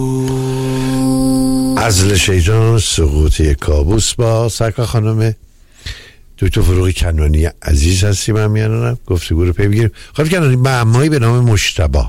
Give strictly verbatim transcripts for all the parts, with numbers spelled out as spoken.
عزل شیطان، سقوط کابوس با سرکار خانم دکتر فروغی کنانی عزیز هستیم. هم میانم گفتگو رو پی بگیریم. خانم کنانی، معمایی به نام مجتبی،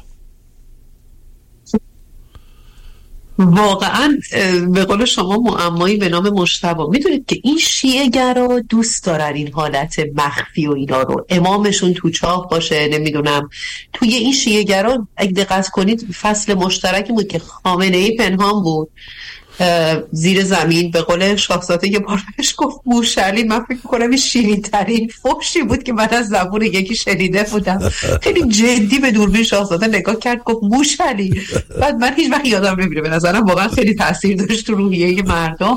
واقعا به قول شما معمایی به نام مجتبی. میدونید که این شیعه گرا دوست دارن این حالت مخفی و اینا رو، امامشون تو چاه باشه، نمیدونم توی این شیعه گرا اگه دقت کنید فصل مشترکی بود که خامنه ای پنهان بود زیر زمین. به قول شاهزاده یه بار بهش گفت موشعلی. من فکر کنم این شیرین ترین فحشی بود که من از زبون یکی شنیده بودم. خیلی جدی به دوربین شاهزاده نگاه کرد گفت موشعلی. بعد من هیچ وقت یادم نمیره، به نظرم واقعا خیلی تاثیر داشت تو روحیه مردم.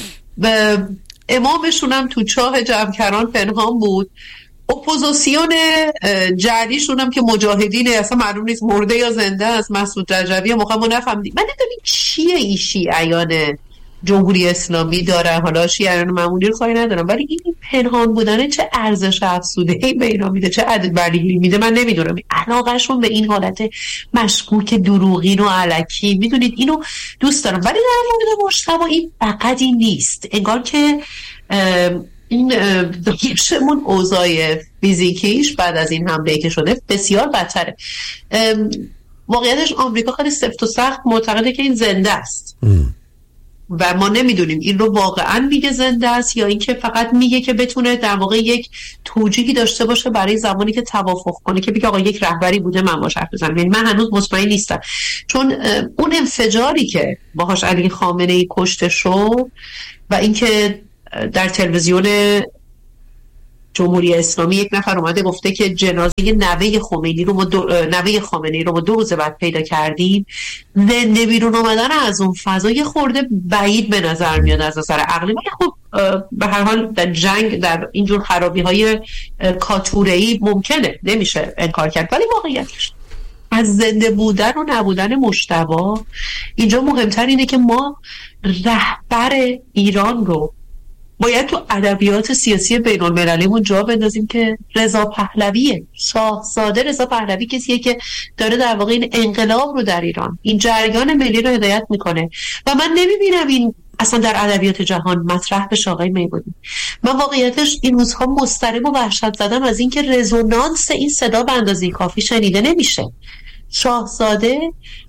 امامشون هم تو چاه جمکران پنهان بود. اپوزیسیون جعلیشون هم که مجاهدینه، اصلا معلوم نیست مرده یا زنده است، مسعود رجبی موقع ما نفهمیدیم. من نمیدونم چیه این شیعیان جمهوری اسلامی دارن. حالا شیعیان معمولی رو خواهی ندارم، ولی این پنهان بودنه چه ارزش افزوده‌ای به اینا میده، چه عدد بلیلی میده. من نمیدونم علاقهشون به این حالت مشکوک دروغین و الکی، میدونید اینو دوست دارم. ولی در مورد مجتبی این فقط این نیست، انگار که این دایشمون اوضاع فیزیکیش بعد از این حمله که شده بسیار بدتره. واقعیتش آمریکا خیلی سفت و سخت معتقده که این زنده است ام. و ما نمیدونیم این رو واقعا میگه زنده است یا اینکه فقط میگه که بتونه در واقع یک توجیهی داشته باشه برای زمانی که توافق کنه که بگه آقا یک رهبری بوده من باش حرف بزنم. یعنی من هنوز مطمئن نیستم، چون اون انفجاری که باهاش علی خامنه ای کشته شد و اینکه در تلویزیون جمهوری اسلامی یک نفر اومده گفته که جنازه نوه خمینی رو ما دو... نوه خامنه‌ای رو ما دو روز بعد پیدا کردیم، زنده بیرون اومدن از اون فضا یه خورده بعید به نظر میاد از نظر عقلی. ولی خب به هر حال در جنگ در اینجور خرابی‌های کاتوره‌ای ممکنه، نمیشه انکار کرد. ولی واقعیتش از زنده بودن و نبودن مجتبی اینجا مهمتر اینه که ما رهبر ایران رو باید تو ادبیات سیاسی بین المللیمون جا بندازیم که رضا پهلویه. شاهزاده رضا پهلوی کسیه که داره در واقع این انقلاب رو در ایران، این جریان ملی رو هدایت میکنه و من نمیبینم این اصلا در ادبیات جهان مطرح بشه. آقای میبودی، من واقعیتش این روزها مضطرب و وحشت زدم از اینکه رزونانس این صدا به اندازه کافی شنیده نمیشه. شاهزاده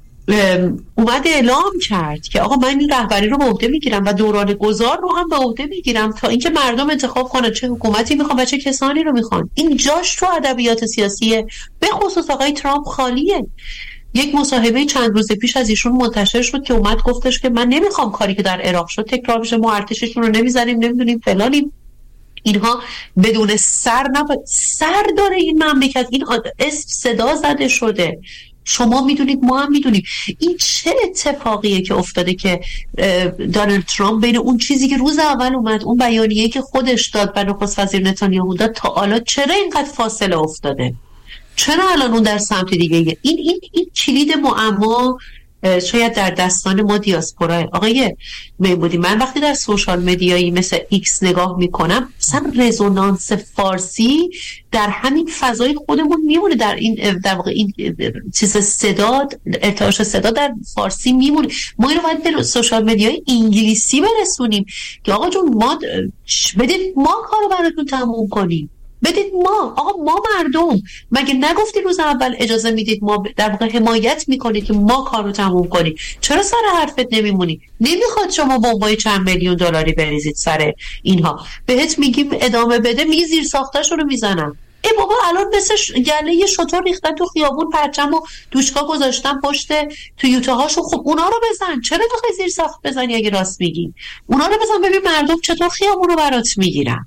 اومد اعلام کرد که آقا من این رهبری رو به عهده میگیرم و دوران گذار رو هم به عهده میگیرم تا اینکه مردم انتخاب کنن چه حکومتی میخوان و چه کسانی رو میخوان. این جاش تو ادبیات سیاسی به خصوص آقای ترامپ خالیه. یک مصاحبه چند روز پیش از ایشون منتشر شد که اومد گفتش که من نمیخوام کاری که در عراق شد تکرار بشه، ما ارتششون رو نمیزنیم، نمیدونیم فلانیم. اینها بدون سر نباید. سر داره این مملکت، این اسم صدا زده شده، شما میدونید ما هم میدونیم. این چه اتفاقیه که افتاده که دونالد ترامپ بین اون چیزی که روز اول اومد، اون بیانیه‌ای که خودش داد و نخست وزیر نتانیاهو داد، تا حالا چرا اینقدر فاصله افتاده؟ چرا الان اون در سمت دیگه؟ این این این کلید معما شاید در دستان ما دیاسپورا. آقای میبودی، من وقتی در سوشال مدیایی مثل ایکس نگاه میکنم، مثلا رزونانس فارسی در همین فضای خودمون میمونه، در این در واقع این چیز صدا، ارتعاش صدا در فارسی میمونه. ما اینو باید به سوشال مدیای انگلیسی برسونیم که آقا جون ما بدید ما کارو براتون تموم کنیم، بدید ما، آقا ما مردم مگه نگفتی روز اول اجازه میدید ما در واقع حمایت میکنید که ما کارو تموم کنیم؟ چرا سر حرفت نمیمونی؟ نمیخواد شما بمبای چند میلیون دلاری بریزید سر اینها، بهت میگیم ادامه بده، می زیر ساختاشو رو میزنن. ای بابا الان مثل گله یه شطور ریختن تو خیابون، پرچم و دوشکا گذاشتن پشت تویوتا هاشون. خب اونا رو بزن، چرا تو زیر ساخت بزنی اگه راست میگی؟ اونا رو بزن ببین مردم چطور خیابون رو برات میگیرن.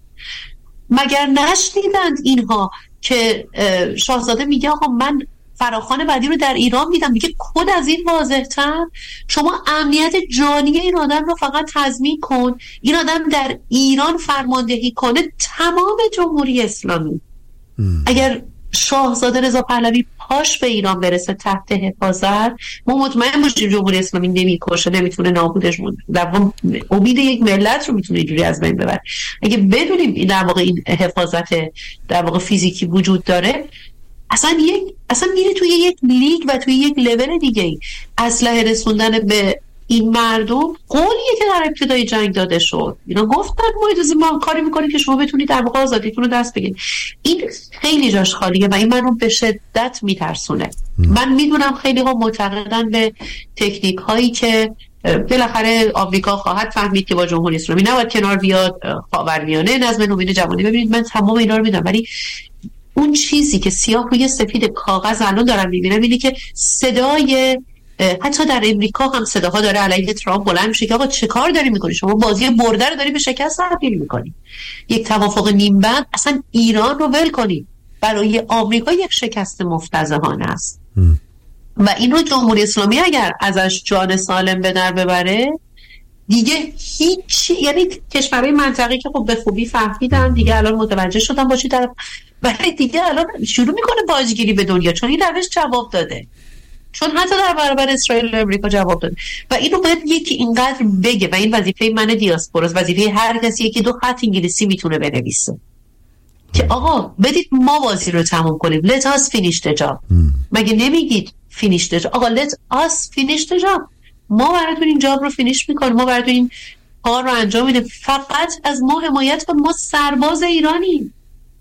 مگر نشنیدند اینها که شاهزاده میگه آقا من فراخوان بعدی رو در ایران میدم؟ میگه کد از این واضح تر؟ شما امنیت جانی این آدم رو فقط تضمین کن، این آدم در ایران فرماندهی کنه تمام جمهوری اسلامی. ام. اگر شاهزاده رضا پهلوی پاش به ایران برسه تحت حفاظت، ما مطمئن باشیم جمهوری اسلامی نمیکشه، نمیتونه نابودش مونه، در واقع امید یک ملت رو میتونه اینجوری از بین ببره. اگه بدونیم در واقع این حفاظت در واقع فیزیکی وجود داره، اصلا یک اصلا میره توی یک لیگ و توی یک لول دیگه ای. اسلحه رسوندن به این مردم قولیه که در ابتدای جنگ داده شد. اینا گفتن ما اجازه ما کاری میکنیم که شما بتونید در واقع آزادیتون رو دست بگیرید. این خیلی جاش خالیه و این من رو به شدت میترسونه. من میدونم خیلی ها معتقدن به تکنیک هایی که بالاخره آمریکا خواهد فهمید که با جمهوری اسلامی نباید کنار بیاد، خاورمیانه، نظم نوین جوانی. ببینید من تمام اینا رو میدونم، ولی اون چیزی که سیاه روی سفید کاغذ الان دارم میبینم اینه که صدای حتی در امریکا هم صداها داره علیه ترامپ بلند میشه که آقا چه کار داری میکنی؟ شما بازی برده رو داری به شکست تبدیل میکنی. یک توافق نیم بند، اصلا ایران رو ول کنی برای آمریکا یک شکست مفتضحانه است. م. و این رو جمهوری اسلامی اگر ازش جان سالم به در ببره دیگه هیچ، یعنی کشورهای منطقه‌ای که خب به خوبی فهمیدن دیگه الان متوجه شدن باشی طرف، ولی دیگه الان شروع میکنه باجگیری به دنیا، چون این روش جواب داده، چون حتی در برابر اسرائیل و امریکا جواب داده. و اینو باید یکی اینقدر بگه و این وظیفه من دیاسپوراست، وظیفه هر کسی که دو خط انگلیسی میتونه بنویسه که آقا بدید ما بازی رو تموم کنیم. let us finish the job. مگه نمیگید finish the job؟ آقا let us finish the job. ما براتون این جاب رو فینیش میکنیم، ما براتون این کار رو انجام میدیم. فقط از ما حمایت کن، ما سرباز ایرانیم.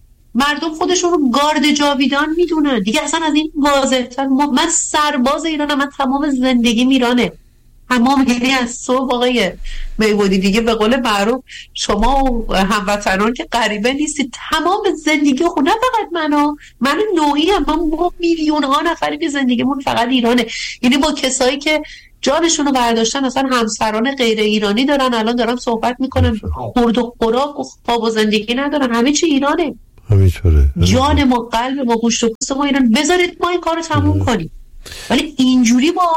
مردم خودشون رو گارد جاویدان میدونن دیگه، اصلا از این واضح‌تر. من سرباز ایرانم، من تمام زندگیم ایرانه، تمام، یعنی از صبح آقای میبودی دیگه به قول معروف شما و هموطنان که غریبه نیستید، تمام زندگی خود، نه فقط منو من نوعی هم، من میلیون ها نفری که زندگیمون فقط ایرانه. یعنی با کسایی که جانشون رو برداشتن، اصلا همسران غیر ایرانی دارن، الان دارن صحبت میکنن، خورد و خوراک و خواب و زندگی ندارن، همه چی ایرانه، همینطوره. جان ما، قلب ما، گوشت و پوست ما ایران. بذارید ما این کار رو تموم کنیم. ولی اینجوری با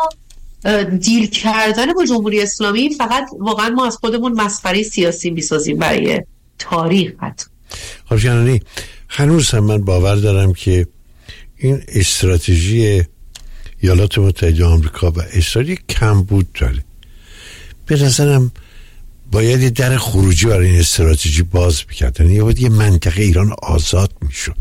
دیل کردن با جمهوری اسلامی فقط واقعا ما از خودمون مسخره سیاسی میسازیم برای تاریخ. خب کنانی، هنوز هم من باور دارم که این استراتژی ایالات متحده آمریکا و اسرائیل کمبود داره. به نظرم باید یه در خروجی برای این استراتژی باز میکردن، یا باید یه منطقه ایران آزاد میشد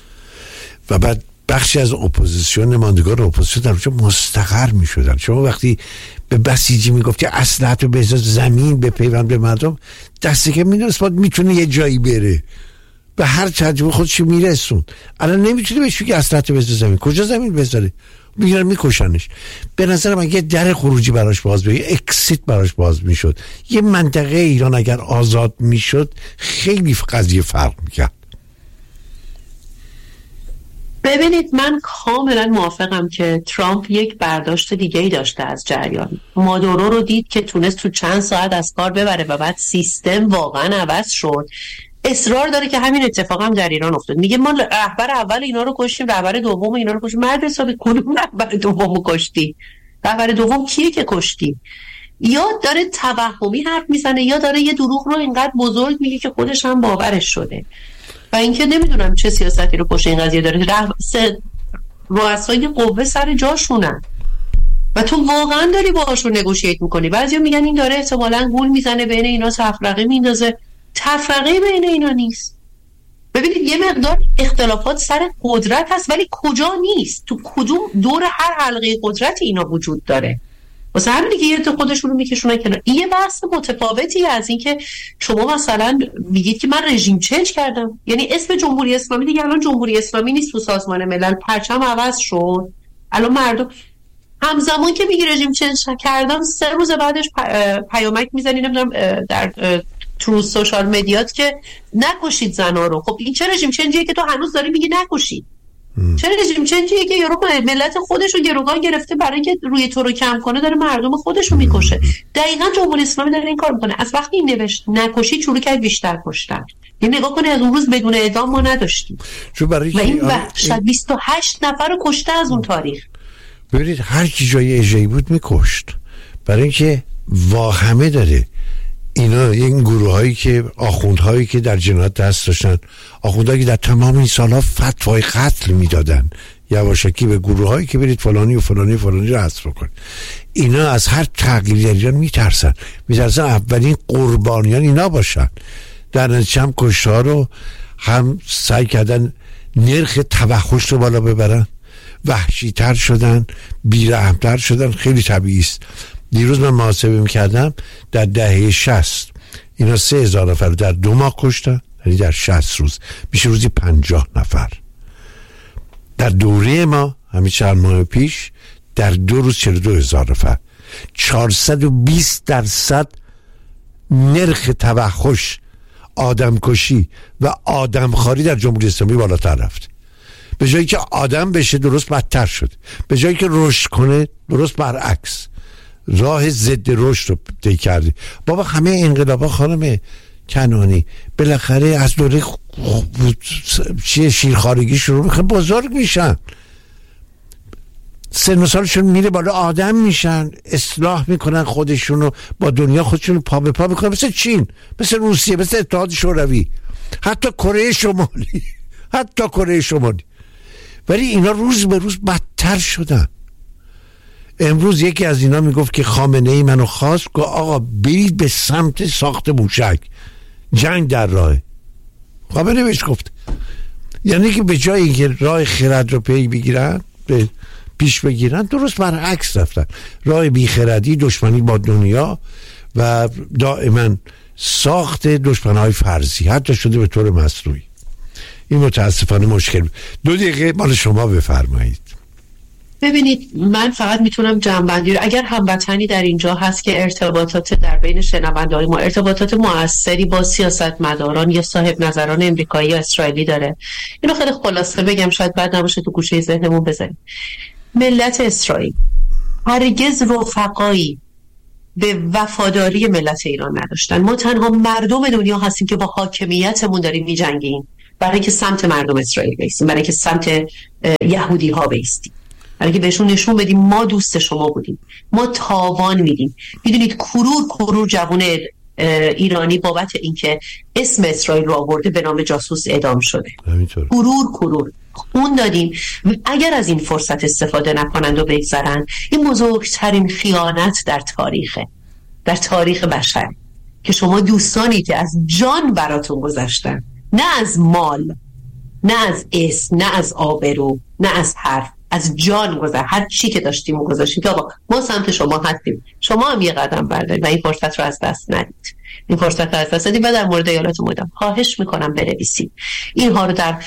و بعد بخشی از اپوزیسیون، ماندگار اپوزیسیون در اونجا مستقر میشدن. شما وقتی به بسیجی میگفتی اسلحه رو بذار زمین به پیوند به مردم، دستی که میدونست باید میتونه یه جایی بره، به هر تجربه خودش میرسون. الان نمیتونه بهش بگی اسلحه رو بذار زمین، کجا زمین بذاره؟ میگن میکشنش. به نظرم اگه در خروجی براش باز بگه، اکسیت براش باز میشد، یه منطقه ایران اگر آزاد میشد خیلی قضیه فرق میکرد. ببینید من کاملا موافقم که ترامپ یک برداشت دیگه ای داشته از جریان. مادورو رو دید که تونست تو چند ساعت از کار ببره و بعد سیستم واقعا عوض شد. اصرار داره که همین اتفاق هم در ایران افتاد. میگه ما رهبر اول اینا رو کشتیم، رهبر دوم اینا رو کشتیم. مرد حسابی کدوم رهبر دومو کشتی؟ رهبر دوم کیه که کشتی؟ یا داره توهمی حرف میزنه یا داره یه دروغ رو اینقدر بزرگ میگه که خودش هم باورش شده. و اینکه نمیدونم چه سیاستی رو پشت این قضیه داره. رؤسای قوه سر جاشونن و تو واقعا داری باهاشون نگوشییت میکنی. بعضیا میگن این داره احتمالاً گول میزنه بین اینا، تفرقه میندازه. تفرقه بین اینا نیست. ببینید یه مقدار اختلافات سر قدرت هست، ولی کجا نیست؟ تو کدوم دور هر حلقه قدرت اینا وجود داره. واسه همین دیگه یه خودشون رو میکشونن کنار. این یه بحث متفاوتی از این که شما مثلا میگید که من رژیم چنج کردم، یعنی اسم جمهوری اسلامی دیگه الان جمهوری اسلامی نیست تو سازمان ملل، پرچم عوض شد. الان مردم همزمان که میگی رژیم چنج کردم، سه روز بعدش پیامک میزنی نمیدونم در تو سوشال مدیات که نکشید زنا رو. خب این چه رژیم چنجیه که تو هنوز داری میگی نکشید؟ چه رژیم چنجیه که یارو ملت خودش رو گروگان گرفته برای اینکه روی تو رو کم کنه، داره مردم خودش رو میکشه. دقیقاً جمهوری اسلامی داره این کار میکنه. از وقتی این نوشت نکشید شروع کرد بیشتر کشتن. یعنی نگاه کنه از اون روز بدون اعدام ما نداشتیم و این وحشت بیست و هشت نفر رو کشته از اون تاریخ. ببینید هر کی جای اجایی بود میکشت، برای اینکه واهمه داره اینا این گروه هایی که آخوندهایی که در جنایت دست داشتن، آخوندهایی که در تمام این سالها فتوای قتل میدادن، یواشکی به گروه هایی که برید فلانی و فلانی و فلانی رو حذف کنید، اینا از هر تغییری در ایران میترسن میترسن اولین قربانیان اینا باشن. در نتیجه هم کشته ها رو هم سعی کردن نرخ توحش رو بالا ببرن، وحشی‌تر شدن، بی‌رحم‌تر شدن. خیلی طبیعی است. دیروز من محاسبه می‌کردم در دهه شصت اینا سه هزار نفر در دو ماه کشتن، یعنی در شصت روز میشه روزی پنجاه نفر. در دوره ما همین چند ماه پیش در دو روز چهل و دو هزار نفر. چهارصد و بیست درصد نرخ توحش، آدمکشی و آدمخواری در جمهوری اسلامی بالاتر رفت. به جایی که آدم بشه درست بدتر شد، به جایی که رشد کنه درست برعکس. راه ضد رشد رو طی کرده. بابا همه انقلابا خانم کنانی بالاخره از دوره چیه شیرخوارگی شروع میکنه، بزرگ میشن، سن و سالشون میره بالا، آدم میشن، اصلاح میکنن خودشونو، با دنیا خودشونو پا به پا میکنن، مثل چین، مثل روسیه، مثل اتحاد شوروی، حتی کره شمالی حتی کره شمالی. ولی اینا روز به روز بدتر شدن. امروز یکی از اینا میگفت که خامنه ای منو خواست، گفت آقا برید به سمت ساخت موشک، جنگ در راه. خامنه بهش گفت. یعنی که به جای اینکه راه خرد رو پی بگیرن، به پیش بگیرن، درست برعکس رفتن. راه بیخردی، دشمنی با دنیا و دائما ساخت دشمنهای فرضی، حتی شده به طور مصنوعی. این متاسفانه مشکل. دو دقیقه مال شما بفرمایید. ببینید من فقط میتونم جنبندی رو، اگر هموطنی در اینجا هست که ارتباطات در بین شنونده‌های ما ارتباطات مؤثری با سیاستمداران یا صاحب نظران امریکایی یا اسرائیلی داره، اینو خیلی خلاصه بگم، شاید بعد نباشه تو گوشه ذهنمون بزنیم. ملت اسرائیل هرگز رفقایی به وفاداری ملت ایران نداشتن. ما تنها مردم دنیا هستیم که با حاکمیتمون داریم می‌جنگیم برای که سمت مردم اسرائیل بیستیم، برای که سمت یهودی ها بیستیم، برای که بهشون نشون بدیم ما دوست شما بودیم، ما تاوان میدیم. میدونید کرور کرور جوان ایرانی بابت اینکه اسم اسرائیل رو آورده به نام جاسوس اعدام شده. همینطور. کرور کرور خون دادیم. اگر از این فرصت استفاده نکنند و بگذارن، این بزرگترین خیانت در تاریخه، در تاریخ بشر، که شما دوستانی که از جان براتون گذاشتن، نه از مال، نه از اسم، نه از آبرو، نه از حرف، از جان گذر، هر چی که داشتیم و گذاشتیم که آقا ما سمت شما هستیم، شما هم یه قدم بردارید و این فرصت رو از دست ندید. این فرصت رو از دست ندید. و در مورد ایالات متحده خواهش میکنم بنویسید اینها رو، در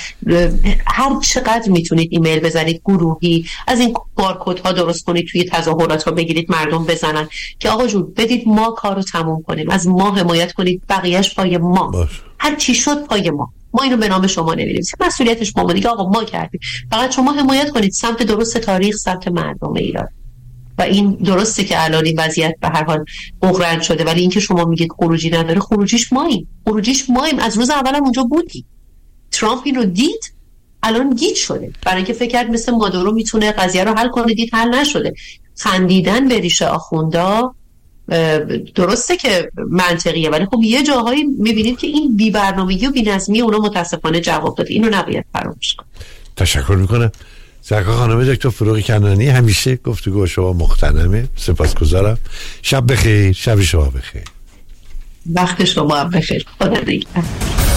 هر چقدر میتونید ایمیل بزنید گروهی، از این بارکدها درست کنید، توی تظاهرات رو بگیرید مردم بزنن که آقا جون بدید ما کار رو تموم کنیم، از ما حمایت کنید، بقیهش پای ما باش. هر چی شد پای ما، ما اینو به نام شما نمی‌نویسیم، مسئولیتش ما دیگه، آقا ما کردیم، فقط شما حمایت کنید سمت درست تاریخ، سمت مردم ایران. و این درسته که الان این وضعیت به هر حال بحران شده، ولی اینکه شما میگید خروجی نداره، خروجیش ماییم، خروجیش ماییم. از روز اولم اونجا بودیم. ترامپ این رو دید، الان گیج شده، برای اینکه فکر کرد مثل مادورو میتونه قضیه رو حل کنه، دید حل نشده. خندیدن به ریشه آخوندا درسته که منطقیه، ولی خب یه جاهایی میبینید که این بی برنامگی و بی نظمی اونا متاسفانه جواب داده. اینو نباید فراموش کنید. تشکر میکنم. سرکار خانم دکتر فروغی کنانی، همیشه گفتگو شما مغتنمه. سپاسگزارم. شب بخیر. شب شما بخیر. وقت شما هم بخیر. خدا نگهدار.